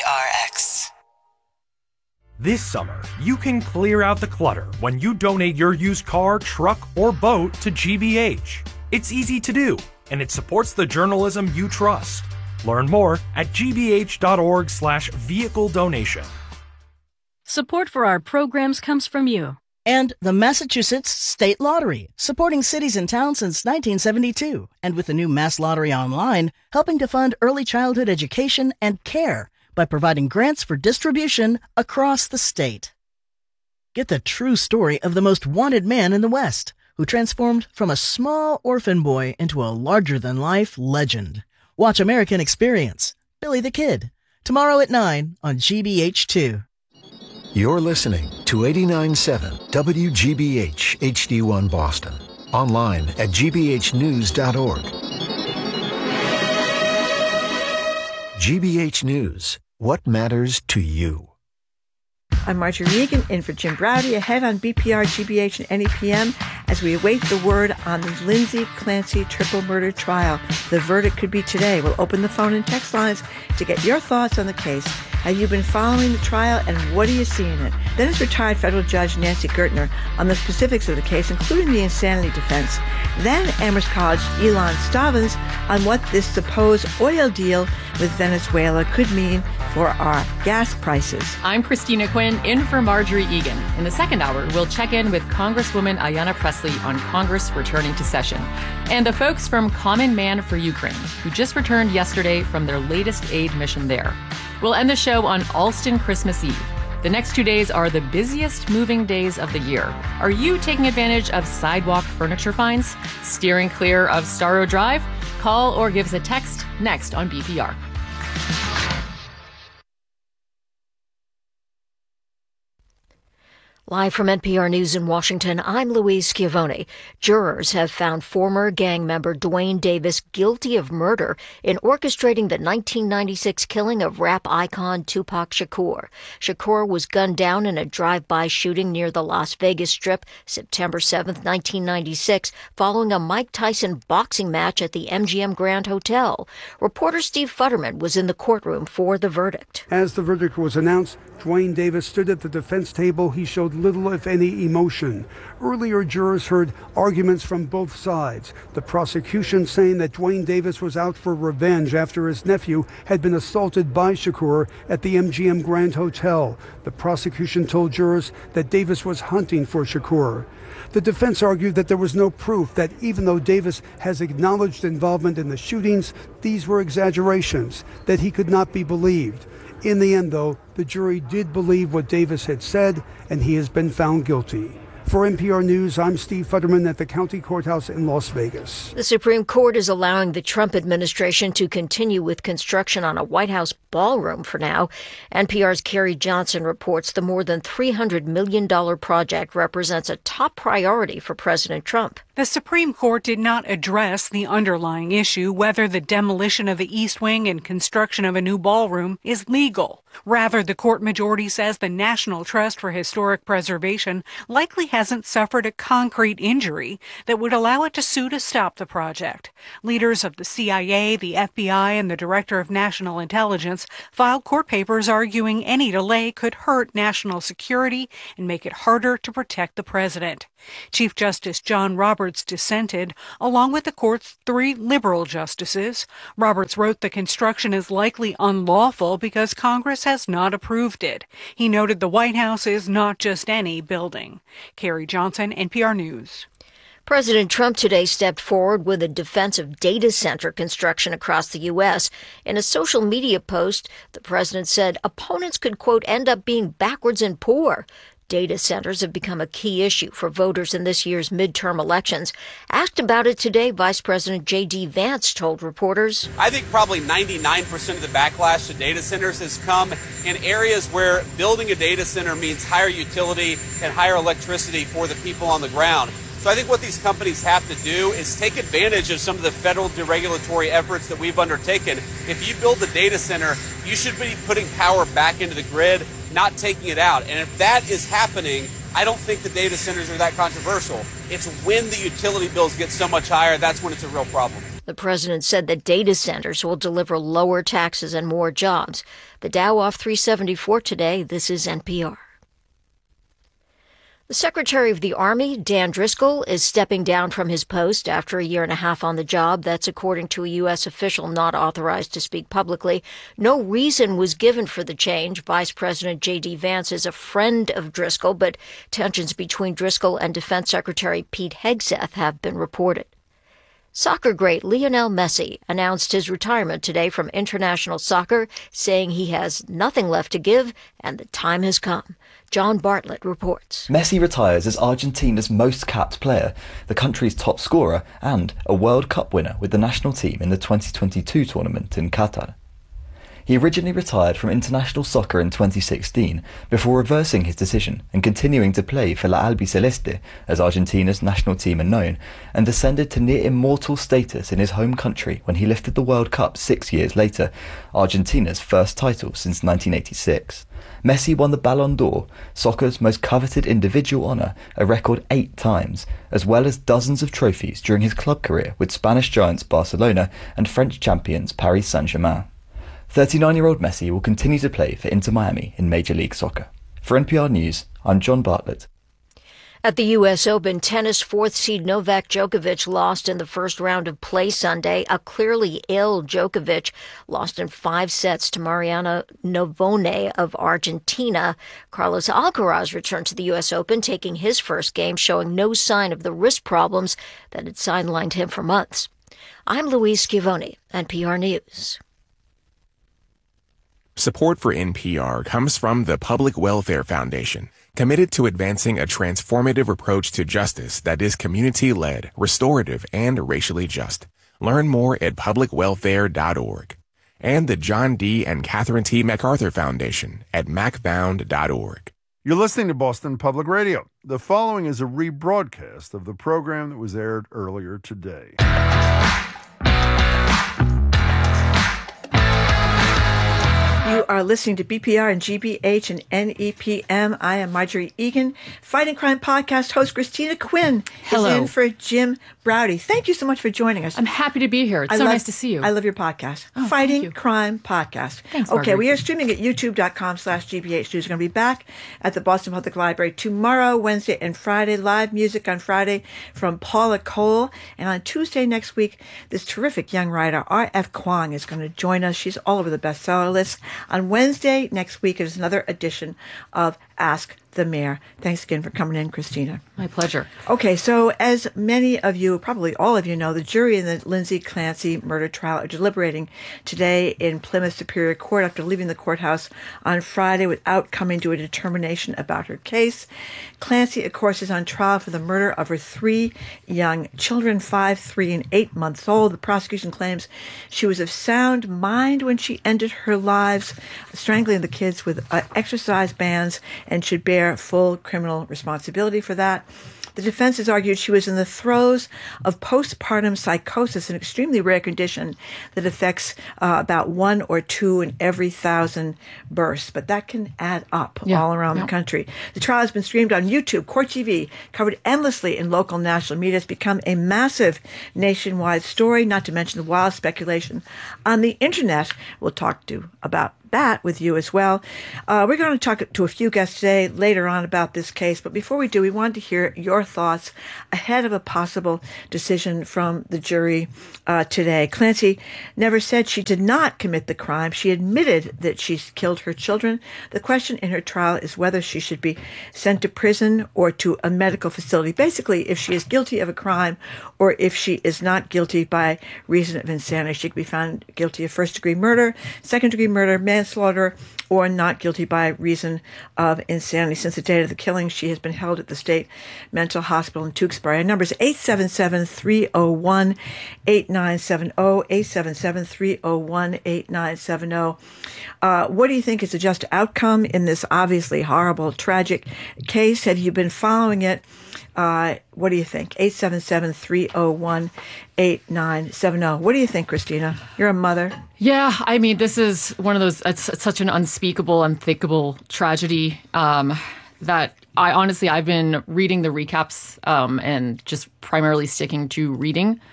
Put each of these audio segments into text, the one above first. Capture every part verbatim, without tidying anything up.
R X. This summer, you can clear out the clutter when you donate your used car, truck, or boat to G B H. It's easy to do, and it supports the journalism you trust. Learn more at g b h dot org slash vehicle donation. Support for our programs comes from you. And the Massachusetts State Lottery, supporting cities and towns since nineteen seventy-two. And with the new Mass Lottery Online, helping to fund early childhood education and care by providing grants for distribution across the state. Get the true story of the most wanted man in the West, who transformed from a small orphan boy into a larger-than-life legend. Watch American Experience, Billy the Kid, tomorrow at nine on G B H two. You're listening to eighty-nine point seven W G B H H D one Boston. Online at g b h news dot org. G B H News. What matters to you? I'm Marjorie Egan, in for Jim Browdy, ahead on B P R, G B H, and N E P M as we await the word on the Lindsay Clancy triple murder trial. The verdict could be today. We'll open the phone and text lines to get your thoughts on the case. Have you been following the trial, and what do you see in it? Then is retired federal judge Nancy Gertner on the specifics of the case, including the insanity defense. Then Amherst College Elon Stavins on what this supposed oil deal with Venezuela could mean for our gas prices. I'm Christina Quinn, in for Marjorie Egan. In the second hour, we'll check in with Congresswoman Ayanna Pressley on Congress returning to session, and the folks from Common Man for Ukraine, who just returned yesterday from their latest aid mission there. We'll end the show on Alston Christmas Eve. The next two days are the busiest moving days of the year. Are you taking advantage of sidewalk furniture finds? Steering clear of Starro Drive? Call or give us a text next on B P R. Live from N P R News in Washington, I'm Louise Schiavone. Jurors have found former gang member Duane Davis guilty of murder in orchestrating the nineteen ninety-six killing of rap icon Tupac Shakur. Shakur was gunned down in a drive-by shooting near the Las Vegas Strip September seventh, nineteen ninety-six, following a Mike Tyson boxing match at the M G M Grand Hotel. Reporter Steve Futterman was in the courtroom for the verdict. As the verdict was announced, Duane Davis stood at the defense table. He showed little, if any, emotion. Earlier, jurors heard arguments from both sides. The prosecution saying that Duane Davis was out for revenge after his nephew had been assaulted by Shakur at the M G M Grand Hotel. The prosecution told jurors that Davis was hunting for Shakur. The defense argued that there was no proof that even though Davis has acknowledged involvement in the shootings, these were exaggerations, that he could not be believed. In the end, though, the jury did believe what Davis had said, and he has been found guilty. For N P R News, I'm Steve Futterman at the County Courthouse in Las Vegas. The Supreme Court is allowing the Trump administration to continue with construction on a White House ballroom for now. N P R's Carrie Johnson reports the more than three hundred million dollars project represents a top priority for President Trump. The Supreme Court did not address the underlying issue, whether the demolition of the East Wing and construction of a new ballroom is legal. Rather, the court majority says the National Trust for Historic Preservation likely hasn't suffered a concrete injury that would allow it to sue to stop the project. Leaders of the C I A, the F B I, and the Director of National Intelligence filed court papers arguing any delay could hurt national security and make it harder to protect the president. Chief Justice John Roberts dissented, along with the court's three liberal justices. Roberts wrote the construction is likely unlawful because Congress has not approved it. He noted the White House is not just any building. Carrie Johnson, N P R News. President Trump today stepped forward with a defense of data center construction across the U S. In a social media post, the president said opponents could, quote, end up being backwards and poor. Data centers have become a key issue for voters in this year's midterm elections. Asked about it today, Vice President J D. Vance told reporters, I think probably ninety-nine percent of the backlash to data centers has come in areas where building a data center means higher utility and higher electricity for the people on the ground. So I think what these companies have to do is take advantage of some of the federal deregulatory efforts that we've undertaken. If you build a data center, you should be putting power back into the grid, not taking it out. And if that is happening, I don't think the data centers are that controversial. It's when the utility bills get so much higher, that's when it's a real problem. The president said that data centers will deliver lower taxes and more jobs. The Dow off three seventy-four today. This is N P R. The Secretary of the Army, Dan Driscoll, is stepping down from his post after a year and a half on the job. That's according to a U S official not authorized to speak publicly. No reason was given for the change. Vice President J D. Vance is a friend of Driscoll, but tensions between Driscoll and Defense Secretary Pete Hegseth have been reported. Soccer great Lionel Messi announced his retirement today from international soccer, saying he has nothing left to give and the time has come. John Bartlett reports. Messi retires as Argentina's most capped player, the country's top scorer, and a World Cup winner with the national team in the twenty twenty-two tournament in Qatar. He originally retired from international soccer in twenty sixteen before reversing his decision and continuing to play for La Albiceleste, as Argentina's national team are known, and descended to near immortal status in his home country when he lifted the World Cup six years later, Argentina's first title since nineteen eighty-six. Messi won the Ballon d'Or, soccer's most coveted individual honour, a record eight times, as well as dozens of trophies during his club career with Spanish giants Barcelona and French champions Paris Saint-Germain. thirty-nine-year-old Messi will continue to play for Inter Miami in Major League Soccer. For N P R News, I'm John Bartlett. At the U S Open, tennis fourth seed Novak Djokovic lost in the first round of play Sunday. A clearly ill Djokovic lost in five sets to Mariano Navone of Argentina. Carlos Alcaraz returned to the U S Open, taking his first game, showing no sign of the wrist problems that had sidelined him for months. I'm Louise Schiavone, N P R News. Support for N P R comes from the Public Welfare Foundation, committed to advancing a transformative approach to justice that is community-led, restorative, and racially just. Learn more at public welfare dot org. And the John D. and Catherine T. MacArthur Foundation at mac found dot org. You're listening to Boston Public Radio. The following is a rebroadcast of the program that was aired earlier today. You are listening to B P R and G B H and N E P M. I am Marjorie Egan. Fighting Crime podcast host Christina Quinn Hello. is in for Jim Braude. Thank you so much for joining us. I'm happy to be here. It's I so love, nice to see you. I love your podcast. Oh, Fighting Crime podcast. Thanks, okay, Margaret. we are streaming at youtube.com slash GBH News. We're going to be back at the Boston Public Library tomorrow, Wednesday, and Friday. Live music on Friday from Paula Cole. And on Tuesday next week, this terrific young writer, R F. Kuang, is going to join us. She's all over the bestseller list. On Wednesday next week is another edition of Ask the Mayor. Thanks again for coming in, Christina. My pleasure. Okay, so as many of you, probably all of you know, the jury in the Lindsay Clancy murder trial are deliberating today in Plymouth Superior Court after leaving the courthouse on Friday without coming to a determination about her case. Clancy, of course, is on trial for the murder of her three young children, five, three, and eight months old. The prosecution claims she was of sound mind when she ended her lives, strangling the kids with uh, exercise bands, and should bear full criminal responsibility for that. The defense has argued she was in the throes of postpartum psychosis, an extremely rare condition that affects uh, about one or two in every thousand births. But that can add up yeah, all around yeah. the country. The trial has been streamed on YouTube, Court T V, covered endlessly in local national media. It's become a massive nationwide story, not to mention the wild speculation on the internet. We'll talk to about that with you as well. Uh, we're going to talk to a few guests today later on about this case, but before we do, we wanted to hear your thoughts ahead of a possible decision from the jury uh, today. Clancy never said she did not commit the crime. She admitted that she killed her children. The question in her trial is whether she should be sent to prison or to a medical facility. Basically, if she is guilty of a crime or if she is not guilty by reason of insanity. She could be found guilty of first-degree murder, second-degree murder, manslaughter, or not guilty by reason of insanity. Since the date of the killing, she has been held at the State Mental Hospital in Tewksbury. Our number is eight seven seven, three oh one, eight nine seven oh, eight seven seven, three oh one, eight nine seven oh. Uh, what do you think is the just outcome in this obviously horrible, tragic case? Have you been following it? Uh, what do you think? eight seven seven, three oh one, eight nine seven oh. What do you think, Christina? You're a mother. Yeah, I mean, this is one of those, it's, it's such an unspeakable, unthinkable tragedy um, that I honestly, I've been reading the recaps um, and just primarily sticking to reading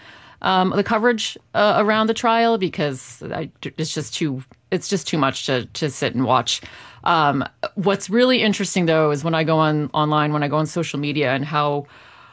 um, the coverage uh, around the trial because I, it's just too it's just too much to to sit and watch. Um, what's really interesting though is when I go on online, when I go on social media, and how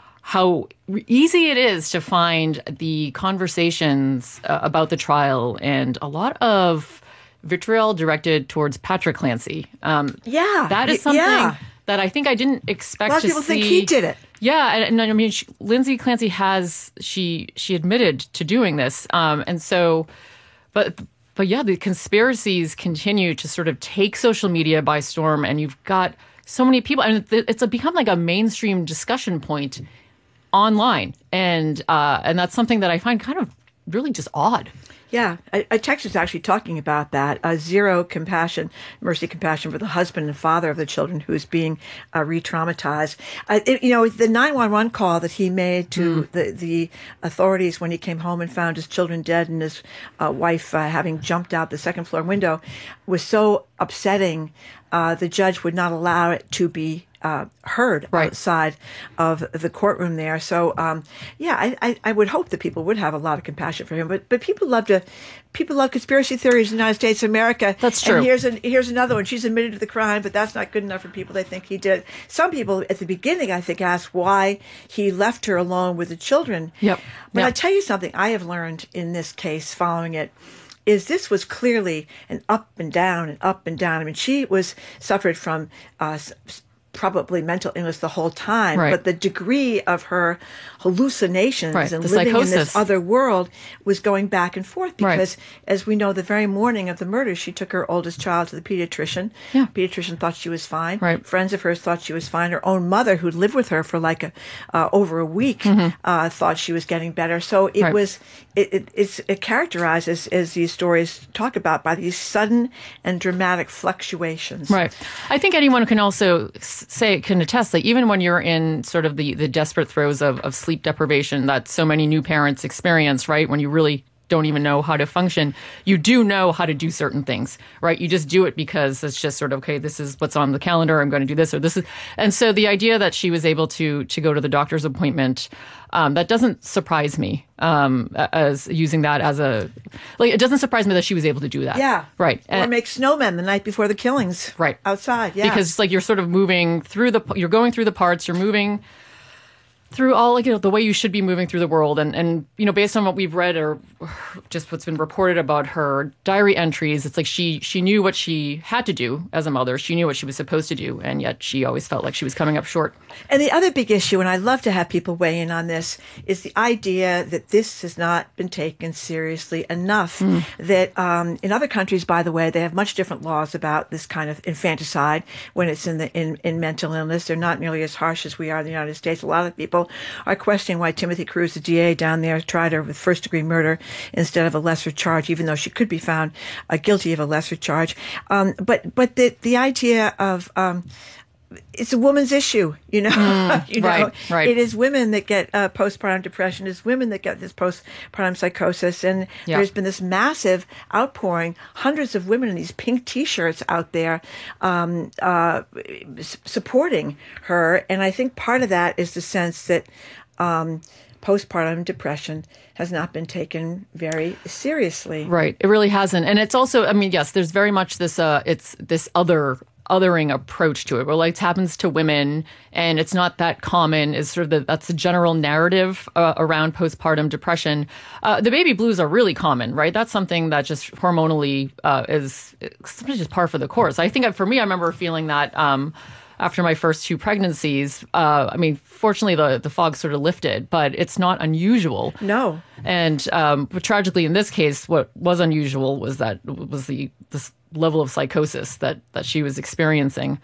how easy it is to find the conversations uh, about the trial and a lot of vitriol directed towards Patrick Clancy. Um, yeah, that is something yeah. that I think I didn't expect a lot to of people see. think he did it. Yeah, and, and I mean, she, Lindsay Clancy has she she admitted to doing this, um, and so, but but yeah, the conspiracies continue to sort of take social media by storm, and you've got so many people, and it's a, become like a mainstream discussion point online, and uh, and that's something that I find kind of really just odd. Yeah, a, a text is actually talking about that. Uh, zero compassion, mercy, compassion for the husband and father of the children who is being uh, re-traumatized. Uh, it, you know, the nine one one call that he made to mm. the, the authorities when he came home and found his children dead and his uh, wife uh, having jumped out the second floor window was so upsetting. Uh, the judge would not allow it to be Uh, heard right. outside of the courtroom there. So, um, yeah, I, I, I would hope that people would have a lot of compassion for him. But but people love to, people love conspiracy theories in the United States of America. That's true. And here's an, here's another one. She's admitted to the crime, but that's not good enough for people. They think he did. Some people at the beginning, I think, asked why he left her alone with the children. Yep. But yep. I tell you something I have learned in this case following it. Is this was clearly an up and down and up and down. I mean, she was suffered from uh, probably mental illness the whole time, right. but the degree of her hallucinations right. and the living psychosis. in this other world was going back and forth because, right. as we know, the very morning of the murder, she took her oldest child to the pediatrician. Yeah. Pediatrician thought she was fine. Right. Friends of hers thought she was fine. Her own mother, who lived with her for like a, uh, over a week, mm-hmm. uh, thought she was getting better. So it right. was, it, it, it's it characterized as, as these stories talk about by these sudden and dramatic fluctuations. Right. I think anyone can also say, can attest that even when you're in sort of the, the desperate throes of, of sleep deprivation that so many new parents experience, right, when you really don't even know how to function, you do know how to do certain things, right? You just do it because it's just sort of, okay, this is what's on the calendar, I'm going to do this or this is. And so the idea that she was able to to go to the doctor's appointment, um, that doesn't surprise me um, as using that as a, like, it doesn't surprise me that she was able to do that. Yeah. Right. Or and, make snowmen the night before the killings. Right. Outside, yeah. Because it's like you're sort of moving through the, you're going through the parts, you're moving through all, like, you know, the way you should be moving through the world. And, and, you know, based on what we've read or just what's been reported about her diary entries, it's like she, she knew what she had to do as a mother. She knew what she was supposed to do. And yet she always felt like she was coming up short. And the other big issue, and I'd love to have people weigh in on this, is the idea that this has not been taken seriously enough. Mm. That um, in other countries, by the way, they have much different laws about this kind of infanticide when it's in the in, in mental illness. They're not nearly as harsh as we are in the United States. A lot of people are questioning why Timothy Cruz, the D A down there, tried her with first-degree murder instead of a lesser charge, even though she could be found uh, guilty of a lesser charge. Um, but but the the idea of um, it's a woman's issue, you know. Mm, you know, right, right. It is women that get uh, postpartum depression. It's women that get this postpartum psychosis, and yeah. there's been this massive outpouring. Hundreds of women in these pink T-shirts out there um, uh, s- supporting her, and I think part of that is the sense that um, postpartum depression has not been taken very seriously. Right, it really hasn't, and it's also, I mean, yes, there's very much this. Uh, it's this other. othering approach to it, where like it happens to women and it's not that common is sort of the, that's the general narrative uh, around postpartum depression. Uh, the baby blues are really common, right? That's something that just hormonally uh, is sometimes just par for the course. I think for me, I remember feeling that um, after my first two pregnancies. Uh, I mean, fortunately, the, the fog sort of lifted, but it's not unusual. No. And um, but tragically, in this case, what was unusual was that was the this level of psychosis that, that she was experiencing.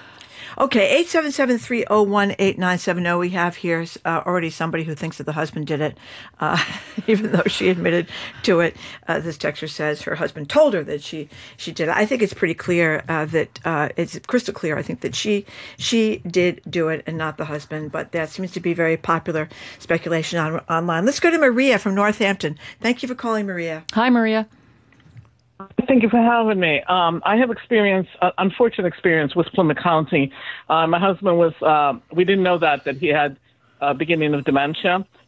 Okay, eight seven seven, three oh one, eight nine seven oh. We have here uh, already somebody who thinks that the husband did it, uh, even though she admitted to it. Uh, this texter says her husband told her that she, she did it. I think it's pretty clear uh, that uh, it's crystal clear. I think that she she did do it and not the husband, but that seems to be very popular speculation on, online. Let's go to Maria from Northampton. Thank you for calling, Maria. Hi, Maria. Thank you for having me. Um, I have experience, uh, unfortunate experience with Plymouth County. Uh, my husband was, uh, we didn't know that, that he had uh, beginning of dementia.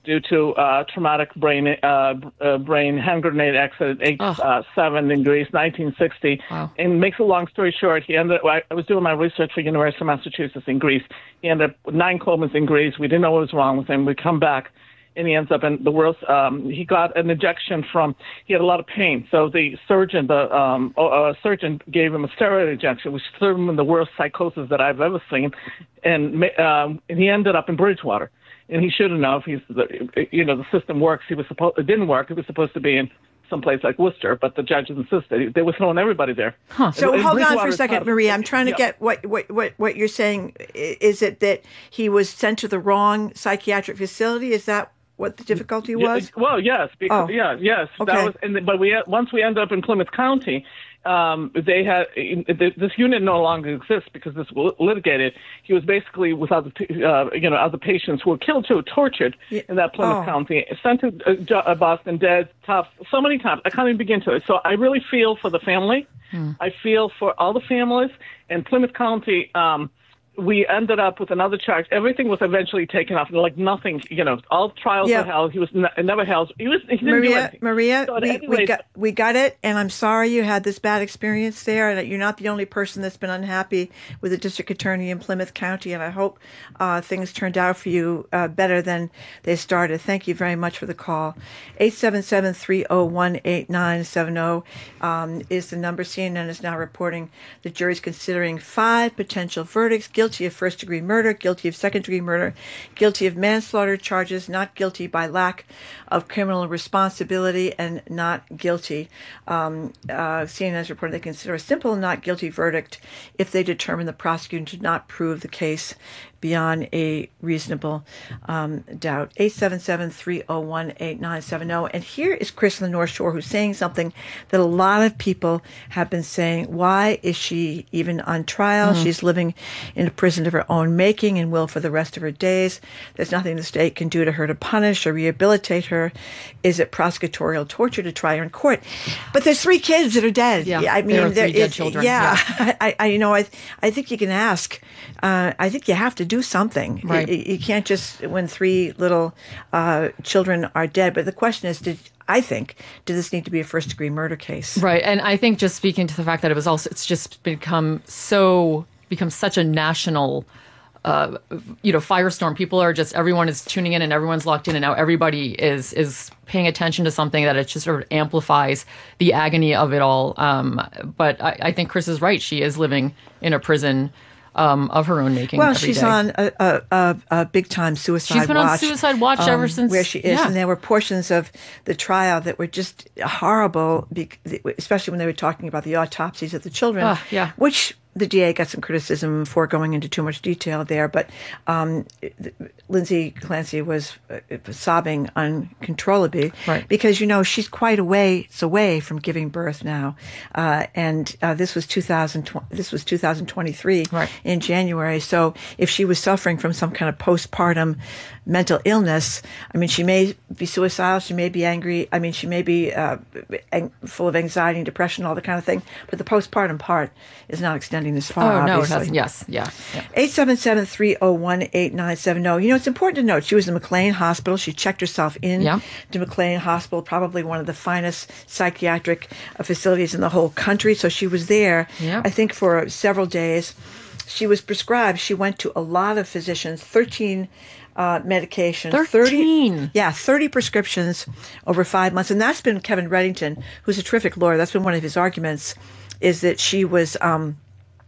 due to uh, traumatic brain uh, uh, brain hand grenade accident, age uh, seven in Greece, nineteen sixty. Wow. And makes a long story short, he ended. I was doing my research for University of Massachusetts in Greece. He ended up with nine comas in Greece. We didn't know what was wrong with him. We come back, and he ends up in the worst. Um, he got an injection from. He had a lot of pain, so the surgeon, the um, uh, surgeon, gave him a steroid injection, which threw him in the worst psychosis that I've ever seen, and um, and he ended up in Bridgewater. And he should have known. He's, the, you know, the system works. He was supposed. It didn't work. He was supposed to be in someplace like Worcester, but the judges insisted. They were throwing everybody there. Huh. So and, hold and on for a second, Maria. I'm trying to yeah. get what, what, what, what you're saying. Is it that he was sent to the wrong psychiatric facility? Is that what the difficulty was? Yeah, well, yes. Because, oh. Yeah, yes. Okay. That was, and, but we once we ended up in Plymouth County, um, they had this unit no longer exists because this was litigated. He was basically with other, uh, you know, other patients who were killed too, tortured yeah. in that Plymouth oh. County, sent to uh, Boston, dead, tough, so many times. I can't even begin to it. So I really feel for the family. Hmm. I feel for all the families. And Plymouth County, um, we ended up with another charge. Everything was eventually taken off. Like nothing, you know, all trials yeah. were held. He was ne- never held. He was. He didn't Maria, do anything. Maria, so we, anyways, we got we got it, and I'm sorry you had this bad experience there, and that you're not the only person that's been unhappy with the district attorney in Plymouth County. And I hope uh, things turned out for you uh, better than they started. Thank you very much for the call. eight seven seven, three oh one, eight nine seven oh um, is the number. C N N is now reporting the jury's considering five potential verdicts: guilty of first degree murder, guilty of second-degree murder, guilty of manslaughter charges, not guilty by lack of criminal responsibility, and not guilty. Um, uh, C N N has reported they consider a simple not guilty verdict if they determine the prosecutor did not prove the case beyond a reasonable um, doubt. eight seven seven, three oh one, eight nine seven oh. And here is Chris on the North Shore, who's saying something that a lot of people have been saying. Why is she even on trial? Mm-hmm. She's living in a prison of her own making and will for the rest of her days. There's nothing the state can do to her to punish or rehabilitate her. Is it prosecutorial torture to try her in court? But there's three kids that are dead. Yeah, I mean, there are there three dead is, children. Yeah, yeah. I, I, you know, I, I think you can ask. Uh, I think you have to do something. Right. You, you can't just when three little uh, children are dead. But the question is, did I think, did this need to be a first degree murder case? Right. And I think just speaking to the fact that it was also, it's just become so, become such a national, uh, you know, firestorm. People are just, everyone is tuning in and everyone's locked in, and now everybody is, is paying attention to something that it just sort of amplifies the agony of it all. Um, but I, I think Chris is right. She is living in a prison Um, of her own making. Well, every she's day. on a, a, a, a big time suicide watch. She's been watch, on suicide watch um, ever since where she is, yeah. and there were portions of the trial that were just horrible, especially when they were talking about the autopsies of the children. Uh, yeah. Which the D A got some criticism for going into too much detail there, but um, Lindsay Clancy was uh, sobbing uncontrollably right. because, you know, she's quite a ways away from giving birth now, uh, and uh, this was two thousand. This was two thousand twenty-three right. in January. So if she was suffering from some kind of postpartum mental illness, I mean, she may be suicidal, she may be angry. I mean, she may be uh, ang- full of anxiety and depression, all that kind of thing. But the postpartum part is not extending this far. Oh, no, obviously. it hasn't. Yes, yeah. eight seven seven, three oh one, eight nine seven oh. You know, it's important to note she was in McLean Hospital. She checked herself in yeah. to McLean Hospital, probably one of the finest psychiatric uh, facilities in the whole country. So she was there, yeah. I think, for several days. She was prescribed. She went to a lot of physicians, thirteen uh, medications. thirteen thirty, yeah, thirty prescriptions over five months. And that's been Kevin Reddington, who's a terrific lawyer. That's been one of his arguments, is that she was um,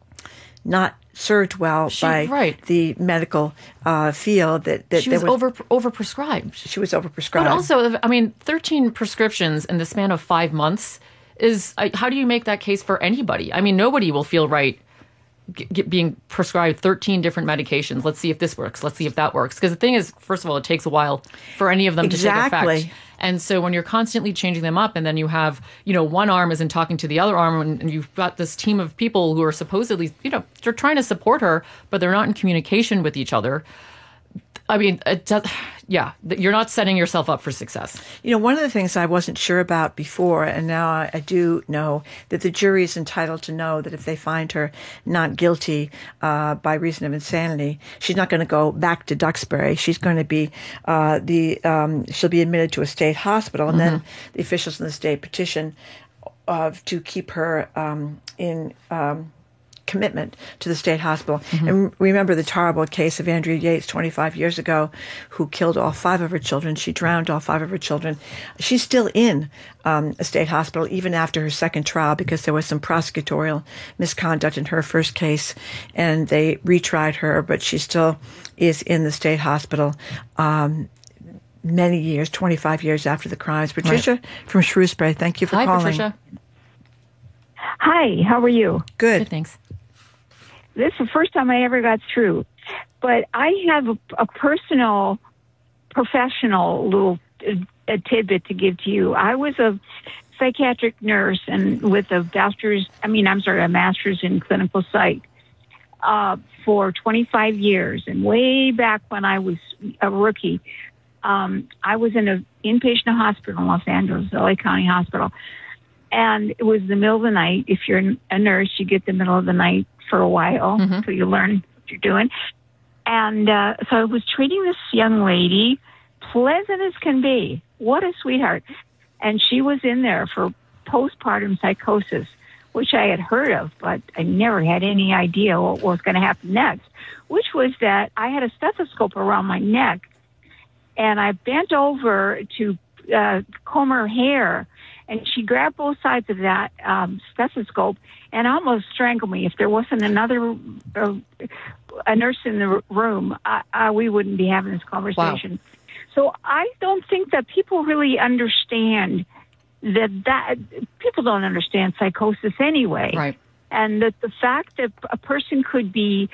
not served well she, by right. the medical uh, field. That, that she there was, was over overprescribed. She was overprescribed. But also, I mean, thirteen prescriptions in the span of five months is, how do you make that case for anybody? I mean, nobody will feel right g- being prescribed thirteen different medications. Let's see if this works. Let's see if that works. Because the thing is, first of all, it takes a while for any of them exactly. to take effect. And so when you're constantly changing them up, and then you have, you know, one arm isn't talking to the other arm, and, and you've got this team of people who are supposedly, you know, they're trying to support her, but they're not in communication with each other. I mean, it does, yeah, you're not setting yourself up for success. You know, one of the things I wasn't sure about before, and now I, I do know, that the jury is entitled to know that if they find her not guilty uh, by reason of insanity, she's not going to go back to Duxbury. She's going to be uh, the um, she'll be admitted to a state hospital, and mm-hmm. then the officials in the state petition uh, to keep her um, in. Um, commitment to the state hospital. Mm-hmm. And remember the terrible case of Andrea Yates twenty-five years ago, who killed all five of her children. She drowned all five of her children. She's still in um, a state hospital even after her second trial because there was some prosecutorial misconduct in her first case, and they retried her, but she still is in the state hospital. Um, many years, twenty-five years after the crimes. Patricia right. from Shrewsbury, thank you for Hi, calling. Hi, Patricia. Hi, how are you? Good. Good, thanks. This is the first time I ever got through, but I have a, a personal, professional little a, a tidbit to give to you. I was a psychiatric nurse and with a bachelor's, I mean, I'm sorry, a master's in clinical psych uh, for twenty-five years. And way back when I was a rookie, um, I was in an inpatient hospital in Los Angeles, L A County Hospital. And it was the middle of the night. If you're a nurse, you get the middle of the night for a while mm-hmm. so you learn what you're doing. And uh, so I was treating this young lady, pleasant as can be. What a sweetheart. And she was in there for postpartum psychosis, which I had heard of, but I never had any idea what was going to happen next, which was that I had a stethoscope around my neck, and I bent over to uh, comb her hair, and she grabbed both sides of that um, stethoscope and almost strangled me. If there wasn't another uh, a nurse in the room, I, I, we wouldn't be having this conversation. Wow. So I don't think that people really understand that that people don't understand psychosis anyway. Right. And that the fact that a person could be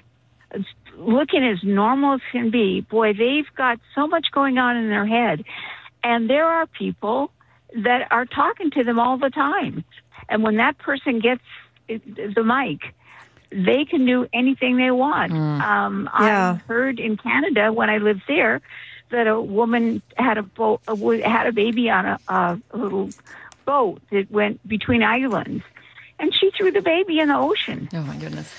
looking as normal as can be, boy, they've got so much going on in their head. And there are people that are talking to them all the time. And when that person gets the mic, they can do anything they want. Mm. Um, yeah. I heard in Canada when I lived there that a woman had a boat, had a baby on a, a little boat that went between islands, and she threw the baby in the ocean. Oh my goodness.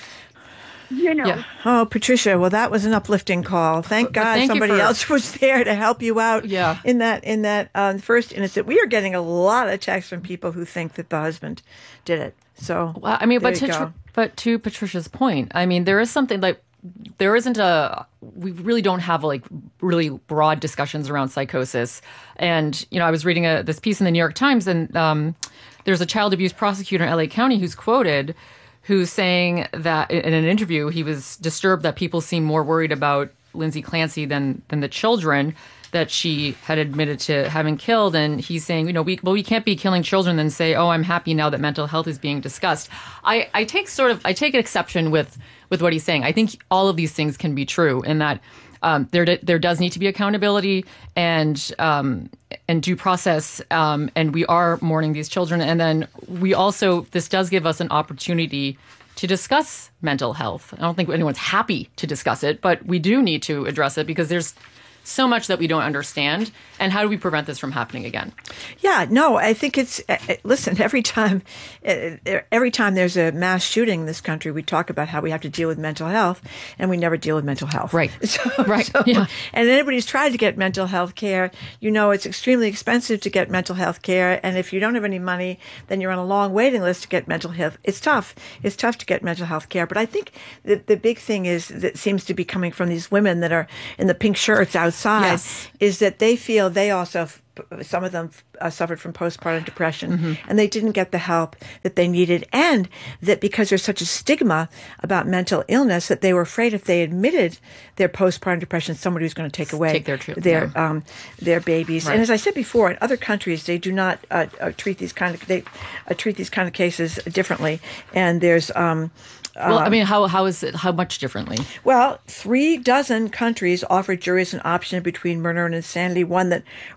You know. Yeah. Oh, Patricia, well, that was an uplifting call. Thank But God thank somebody for, else was there to help you out yeah. in that in that um, first instance. We are getting a lot of texts from people who think that the husband did it. So, well, I mean, but to, tr- but to Patricia's point, I mean, there is something like, there isn't a, we really don't have like really broad discussions around psychosis. And, you know, I was reading a, this piece in the New York Times, and um, there's a child abuse prosecutor in L A County who's quoted, who's saying that in an interview, he was disturbed that people seem more worried about Lindsay Clancy than than the children that she had admitted to having killed. And he's saying, you know, we well, we can't be killing children and say, oh, I'm happy now that mental health is being discussed. I, I take sort of, I take an exception with, with what he's saying. I think all of these things can be true in that um, there there does need to be accountability and um, and due process, um, and we are mourning these children. And then we also, this does give us an opportunity to discuss mental health. I don't think anyone's happy to discuss it, but we do need to address it because there's so much that we don't understand. And how do we prevent this from happening again? Yeah, no, I think it's, uh, listen, every time, uh, every time there's a mass shooting in this country, we talk about how we have to deal with mental health, and we never deal with mental health. Right. So, right. So, yeah. And anybody who's tried to get mental health care, you know it's extremely expensive to get mental health care. And if you don't have any money, then you're on a long waiting list to get mental health. It's tough. It's tough to get mental health care. But I think the, the big thing is that seems to be coming from these women that are in the pink shirts outside. Side yes. is that they feel they also, some of them uh, suffered from postpartum depression, mm-hmm. and they didn't get the help that they needed, and that because there's such a stigma about mental illness that they were afraid if they admitted their postpartum depression, somebody was going to take away take their tri- their yeah. um, their babies. Right. And as I said before, in other countries they do not uh, uh, treat these kind of they uh, treat these kind of cases differently, and there's. Um, Well, I mean, how how is it? How much differently? Well, three dozen countries offer juries an option between murder and insanity, one that recognizes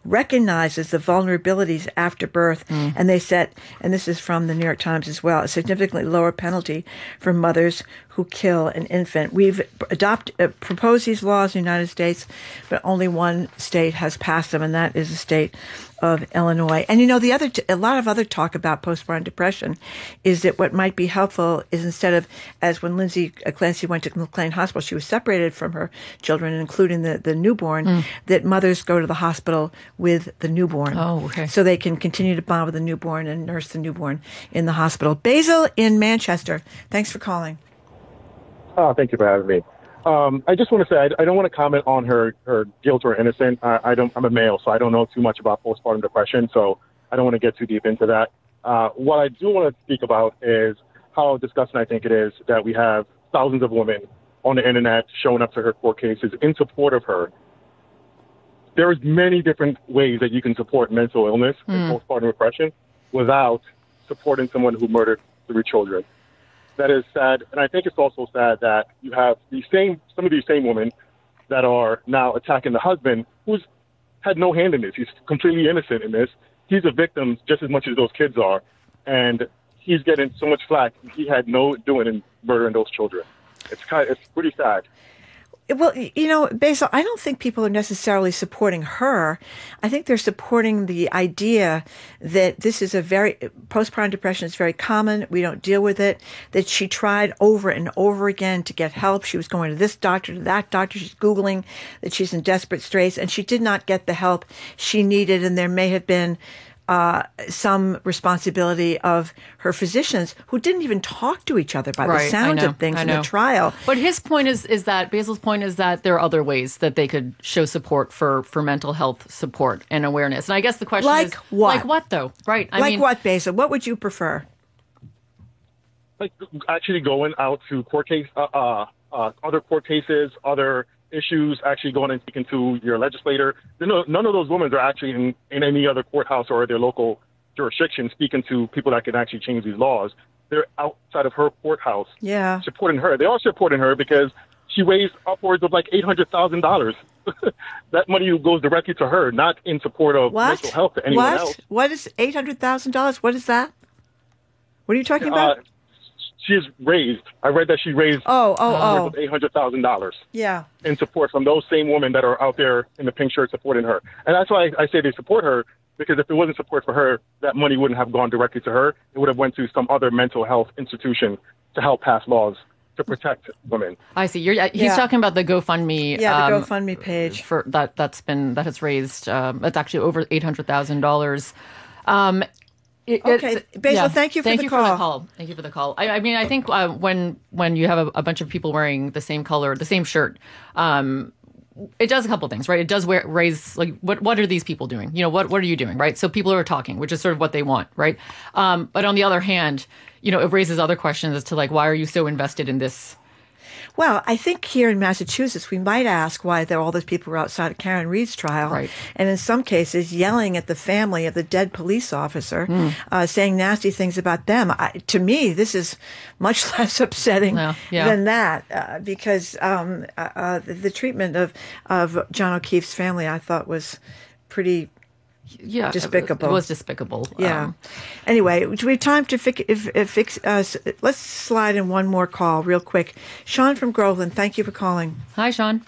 recognizes the vulnerabilities after birth, mm. and they set, and this is from the New York Times as well, a significantly lower penalty for mothers who kill an infant. We've adopt, uh, proposed these laws in the United States, but only one state has passed them, and that is the state of Illinois. And, you know, the other, t- a lot of other talk about postpartum depression is that what might be helpful is instead of, as when Lindsay Clancy went to McLean Hospital, she was separated from her children, including the, the newborn, mm. that mothers go to the hospital with the newborn. Oh, okay. So they can continue to bond with the newborn and nurse the newborn in the hospital. Basil in Manchester, thanks for calling. Oh, thank you for having me. Um, I just want to say I, I don't want to comment on her, her guilt or innocent. I, I don't. I'm a male, so I don't know too much about postpartum depression. So I don't want to get too deep into that. Uh, what I do want to speak about is how disgusting I think it is that we have thousands of women on the internet showing up to her court cases in support of her. There's many different ways that you can support mental illness mm. and postpartum depression without supporting someone who murdered three children. That is sad, and I think it's also sad that you have these same some of these same women that are now attacking the husband who's had no hand in this. He's completely innocent in this. He's a victim just as much as those kids are, and he's getting so much flack. He had no doing in murdering those children. It's kind of, it's pretty sad. Well, you know, Basil, I don't think people are necessarily supporting her. I think they're supporting the idea that this is a very, postpartum depression is very common. We don't deal with it. That she tried over and over again to get help. She was going to this doctor, to that doctor. She's Googling that she's in desperate straits, and she did not get the help she needed. And there may have been Uh, some responsibility of her physicians who didn't even talk to each other by right, the sound know, of things I in know. the trial. But his point is is that Basil's point is that there are other ways that they could show support for, for mental health support and awareness. And I guess the question like is what? like what though? Right? I like mean, what, Basil? What would you prefer? Like actually going out to court case, uh, uh, uh, other court cases, other issues, actually going and speaking to your legislator. None, none of those women are actually in, in any other courthouse or their local jurisdiction speaking to people that can actually change these laws. They're outside of her courthouse yeah. supporting her. They are supporting her because she raised upwards of like eight hundred thousand dollars. That money goes directly to her, not in support of what? mental health to anyone what? else. What is eight hundred thousand dollars? What is that? What are you talking about? Uh, She's raised. I read that she raised oh, oh, oh. eight hundred thousand dollars. Yeah. In support from those same women that are out there in the pink shirt supporting her. And that's why I say they support her, because if it wasn't support for her, that money wouldn't have gone directly to her. It would have went to some other mental health institution to help pass laws to protect women. I see. You're, he's yeah. talking about the GoFundMe. Yeah, the um, GoFundMe page. For that, that's been, that has raised, um, it's actually over eight hundred thousand dollars. Um, It, okay, it, Basil, yeah. thank you for thank the you call. for the call. Thank you for the call. I, I mean, I think uh, when when you have a, a bunch of people wearing the same color, the same shirt, um, it does a couple things, right? It does wear, raise, like, what what are these people doing? You know, what what are you doing, right? So people are talking, which is sort of what they want, right? Um, but on the other hand, you know, it raises other questions as to, like, why are you so invested in this? Well, I think here in Massachusetts, we might ask why there all those people were outside of Karen Reed's trial. Right. And in some cases, yelling at the family of the dead police officer, mm. uh, saying nasty things about them. I, to me, this is much less upsetting no, yeah. than that, uh, because um, uh, the, the treatment of, of John O'Keefe's family, I thought, was pretty Yeah, despicable. It was despicable. Yeah. Um, anyway, do we have time to fix? If, if, fix uh, let's slide in one more call real quick. Sean from Groveland, thank you for calling. Hi, Sean.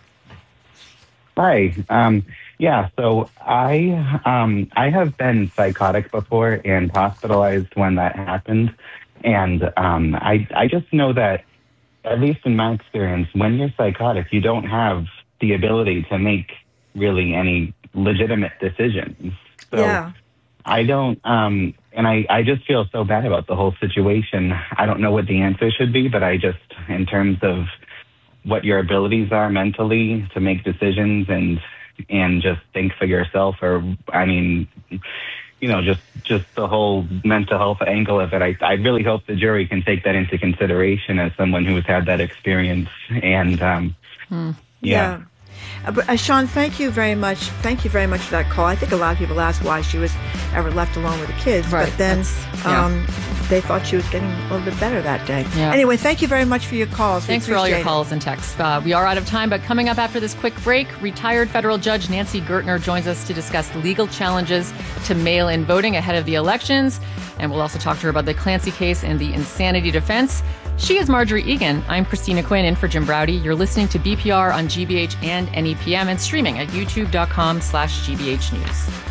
Hi. Um, yeah. So I um, I have been psychotic before and hospitalized when that happened, and um, I I just know that, at least in my experience, when you're psychotic, you don't have the ability to make really any legitimate decisions. So yeah. I don't, um, and I, I just feel so bad about the whole situation. I don't know what the answer should be, but I just, in terms of what your abilities are mentally to make decisions and, and just think for yourself, or, I mean, you know, just, just the whole mental health angle of it. I, I really hope the jury can take that into consideration as someone who's had that experience. And, um, hmm. yeah. yeah. Uh, but, uh, Sean, thank you very much. Thank you very much for that call. I think a lot of people asked why she was ever left alone with the kids, Right. but then yeah. um, they thought she was getting a little bit better that day. Yeah. Anyway, thank you very much for your calls. We Thanks for all your appreciate it. calls and texts. Uh, we are out of time, but coming up after this quick break, retired federal judge Nancy Gertner joins us to discuss legal challenges to mail-in voting ahead of the elections. And we'll also talk to her about the Clancy case and the insanity defense. She is Marjorie Egan. I'm Christina Quinn in for Jim Browdy. You're listening to B P R on G B H and N E P M and streaming at youtube.com slash GBH News.